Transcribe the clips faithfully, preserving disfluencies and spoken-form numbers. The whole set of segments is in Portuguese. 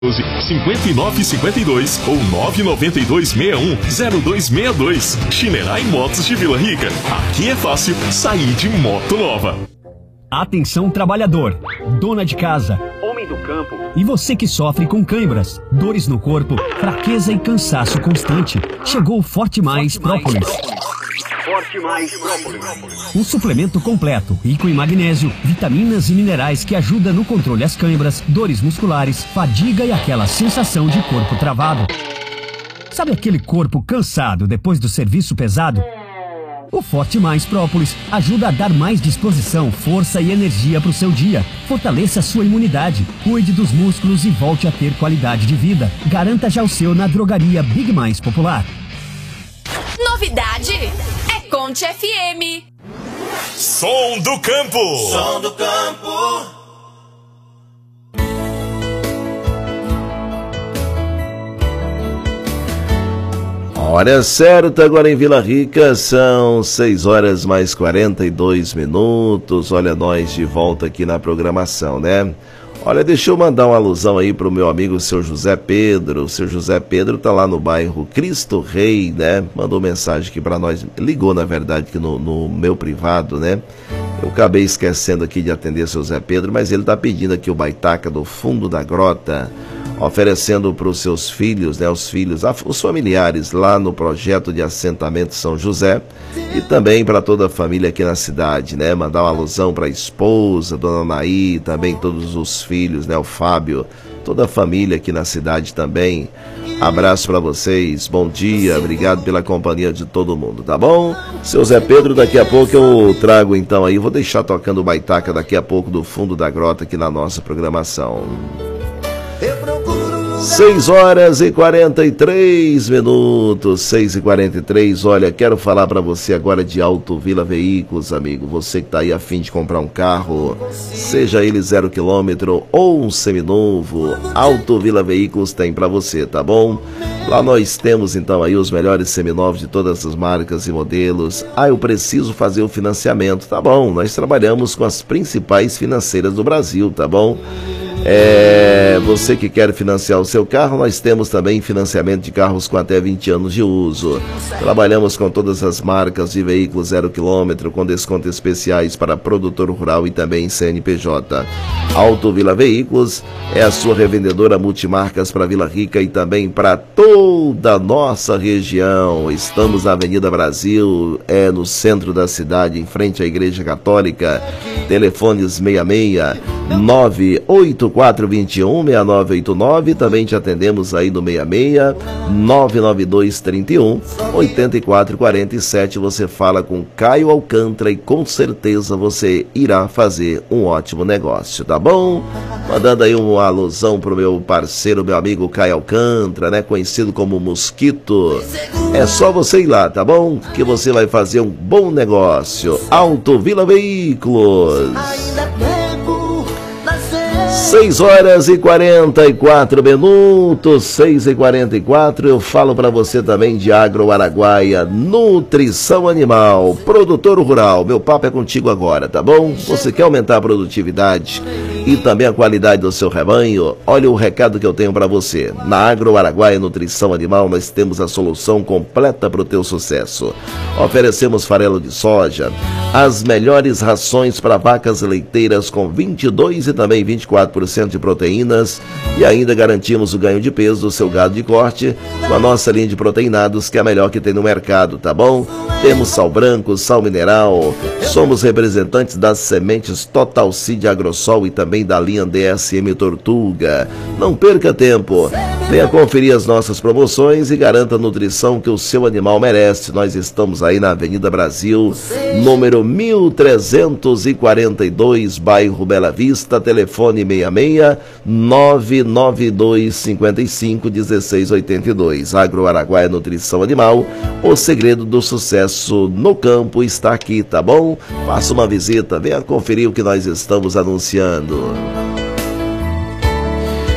cinquenta e nove cinquenta e dois ou nove nove dois seis um zero dois seis dois. Shinerai Motos de Vila Rica. Aqui é fácil sair de moto nova. Atenção trabalhador, dona de casa, homem do campo e você que sofre com câimbras, dores no corpo, fraqueza e cansaço constante. Chegou o Forte Mais Própolis. Forte Mais Própolis. Um suplemento completo, rico em magnésio, vitaminas e minerais que ajuda no controle das câimbras, dores musculares, fadiga e aquela sensação de corpo travado. Sabe aquele corpo cansado depois do serviço pesado? O Forte Mais Própolis ajuda a dar mais disposição, força e energia para o seu dia. Fortaleça a sua imunidade, cuide dos músculos e volte a ter qualidade de vida. Garanta já o seu na drogaria Big Mais Popular. Novidade é Conte F M. Som do Campo. Som do Campo. Hora certa agora em Vila Rica, são seis horas mais quarenta e dois minutos. Olha nós de volta aqui na programação, né? Olha, deixa eu mandar uma alusão aí pro meu amigo seu José Pedro. O seu José Pedro tá lá no bairro Cristo Rei, né? Mandou mensagem aqui para nós, ligou na verdade aqui no, no meu privado, né? Eu acabei esquecendo aqui de atender o seu José Pedro, mas ele tá pedindo aqui o Baitaca do Fundo da Grota, oferecendo para os seus filhos, né, os filhos, os familiares lá no projeto de assentamento São José e também para toda a família aqui na cidade, né, mandar uma alusão para a esposa, Dona Naí, também todos os filhos, né, o Fábio, toda a família aqui na cidade também. Abraço para vocês, bom dia, obrigado pela companhia de todo mundo, tá bom? Seu Zé Pedro, daqui a pouco eu trago então aí, vou deixar tocando o Baitaca daqui a pouco do Fundo da Grota aqui na nossa programação. seis horas e quarenta e três minutos, seis e quarenta e três. Olha, quero falar para você agora de Auto Vila Veículos, amigo. Você que tá aí a fim de comprar um carro, seja ele zero quilômetro ou um seminovo, Auto Vila Veículos tem para você, tá bom? Lá nós temos então aí os melhores seminovos de todas as marcas e modelos. Ah, eu preciso fazer o financiamento, tá bom? Nós trabalhamos com as principais financeiras do Brasil, tá bom? É, você que quer financiar o seu carro, nós temos também financiamento de carros com até vinte anos de uso. Trabalhamos com todas as marcas de veículos zero quilômetro, com descontos especiais para produtor rural e também C N P J. Auto Vila Veículos é a sua revendedora multimarcas para Vila Rica e também para toda a nossa região. Estamos na Avenida Brasil, é no centro da cidade, em frente à Igreja Católica. Telefones seis seis nove oito quatro dois um seis nove oito nove, também te atendemos aí no seis seis nove nove dois três um oito quatro quatro sete. Você fala com Caio Alcântara e com certeza você irá fazer um ótimo negócio, tá bom? Mandando aí uma alusão pro meu parceiro, meu amigo Caio Alcântara, né, conhecido como Mosquito. É só você ir lá, tá bom? Que você vai fazer um bom negócio. Auto Vila Veículos. seis horas e quarenta e quatro minutos, seis e quarenta e quatro. Eu falo para você também de Agro Araguaia, nutrição animal, produtor rural. Meu papo é contigo agora, tá bom? Você quer aumentar a produtividade e também a qualidade do seu rebanho? Olha o recado que eu tenho para você. Na Agro Araguaia Nutrição Animal nós temos a solução completa para o teu sucesso. Oferecemos farelo de soja, as melhores rações para vacas leiteiras com vinte e dois e também vinte e quatro por cento de proteínas e ainda garantimos o ganho de peso do seu gado de corte com a nossa linha de proteinados, que é a melhor que tem no mercado, tá bom? Temos sal branco, sal mineral, somos representantes das sementes Total Seed Agrosol e também da linha D S M Tortuga. Não perca tempo, venha conferir as nossas promoções e garanta a nutrição que o seu animal merece. Nós estamos aí na Avenida Brasil, número mil trezentos e quarenta e dois, bairro Bela Vista, telefone seis seis nove nove dois cinco cinco um seis oito dois. Agro Araguaia Nutrição Animal, o segredo do sucesso no campo está aqui, tá bom? Faça uma visita, venha conferir o que nós estamos anunciando.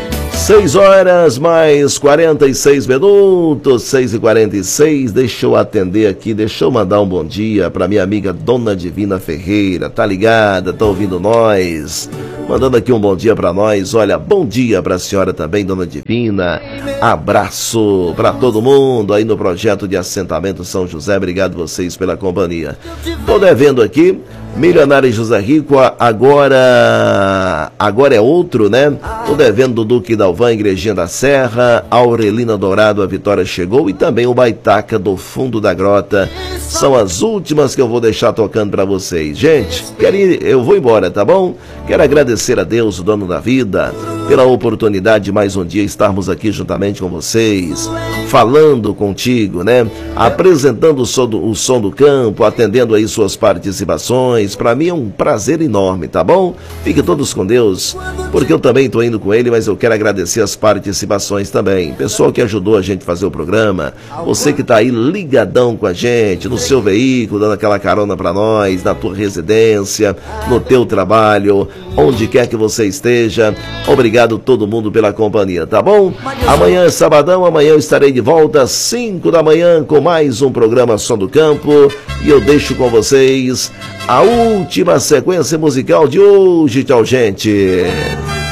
seis horas mais quarenta e seis minutos, seis e quarenta e seis. Deixa eu atender aqui, deixa eu mandar um bom dia para minha amiga Dona Divina Ferreira. Tá ligada, tá ouvindo nós? Mandando aqui um bom dia para nós. Olha, bom dia para a senhora também, Dona Divina. Abraço para todo mundo aí no projeto de assentamento São José. Obrigado vocês pela companhia. Tô devendo aqui, Milionário José Rico, agora agora é outro, né? Tô devendo do Duque Dalvan, Igrejinha da Serra, Aurelina Dourado, a Vitória Chegou, e também o Baitaca do Fundo da Grota. São as últimas que eu vou deixar tocando para vocês. Gente, quero ir, eu vou embora, tá bom? Quero agradecer a Deus, o dono da vida, pela oportunidade de mais um dia estarmos aqui juntamente com vocês, falando contigo, né? Apresentando o som do, o som do campo, atendendo aí suas participações. Para mim é um prazer enorme, tá bom? Fiquem todos com Deus, porque eu também estou indo com ele, mas eu quero agradecer as participações também. Pessoal que ajudou a gente a fazer o programa, você que está aí ligadão com a gente, no seu veículo, dando aquela carona para nós, na tua residência, no teu trabalho, onde quer que você esteja. Obrigado todo mundo pela companhia, tá bom? Amanhã é sabadão, amanhã eu estarei de volta às cinco da manhã com mais um programa Som do Campo, e eu deixo com vocês a última sequência musical de hoje. Tchau, gente!